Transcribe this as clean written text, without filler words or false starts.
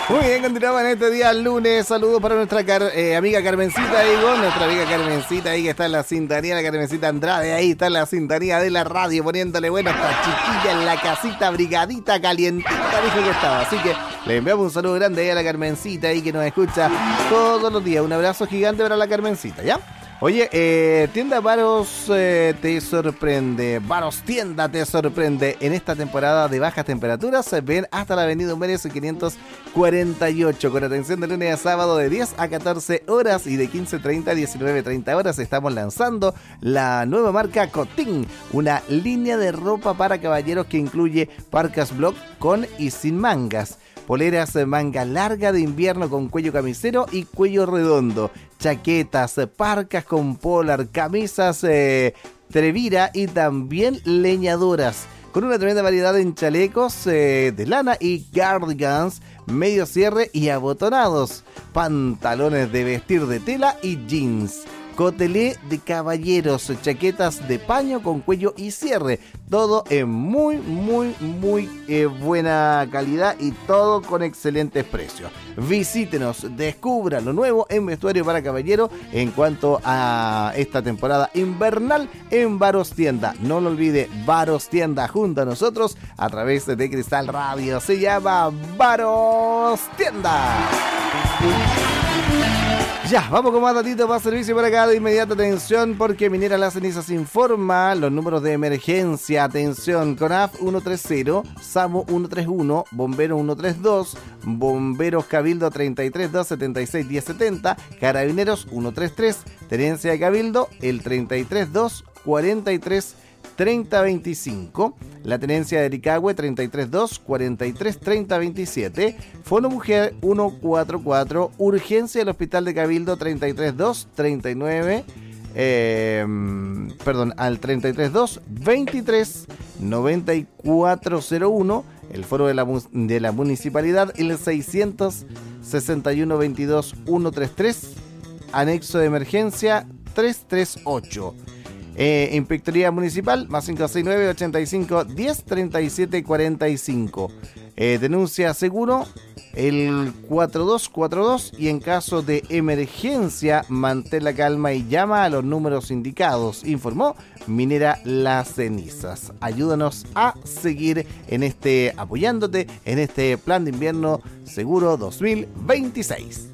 Muy bien, continuamos en este día lunes. Saludos para nuestra amiga Carmencita, digo, nuestra amiga Carmencita ahí que está en la sintonía, la Carmencita Andrade, ahí está en la sintonía de la radio, poniéndole bueno a esta chiquilla en la casita, brigadita, calientita, dijo que estaba. Así que le enviamos un saludo grande ahí a la Carmencita ahí que nos escucha todos los días. Un abrazo gigante para la Carmencita, ¿ya? Oye, Tienda Varos te sorprende, Varos Tienda te sorprende. En esta temporada de bajas temperaturas, ven hasta la avenida Humberes 548, con atención de lunes a sábado de 10 a 14 horas y de 15:30 a 19:30 horas. Estamos lanzando la nueva marca Cotín, una línea de ropa para caballeros que incluye parcas block con y sin mangas, poleras manga larga de invierno con cuello camisero y cuello redondo, chaquetas, parcas con polar, camisas Trevira y también leñadoras, con una tremenda variedad en chalecos de lana y cardigans, medio cierre y abotonados, pantalones de vestir de tela y jeans, cotelé de caballeros, chaquetas de paño con cuello y cierre, todo en muy buena calidad y todo con excelentes precios. Visítenos, descubra lo nuevo en vestuario para caballero en cuanto a esta temporada invernal en Varos Tienda. No lo olvide, Varos Tienda junto a nosotros a través de Cristal Radio. Se llama Varos Tienda. Ya, vamos con más datitos para servicio por acá de inmediata. Atención, porque Minera Las Cenizas informa los números de emergencia. Atención, CONAF 130, SAMU 131, Bomberos 132, Bomberos Cabildo 332 76 1070, Carabineros 133, Tenencia de Cabildo el 332 43 3025, la Tenencia de Ericagüe 332 43 3027, Fono Mujer 144, Urgencia del Hospital de Cabildo 332 39 al 332 23 9401, el foro de la municipalidad el 661 22 133, anexo de emergencia 338. Inspectoría Municipal más 569 85 10 37 45. Denuncia seguro el 4242 y en caso de emergencia mantén la calma y llama a los números indicados, informó Minera Las Cenizas. Ayúdanos a seguir apoyándote en este plan de invierno seguro 2026.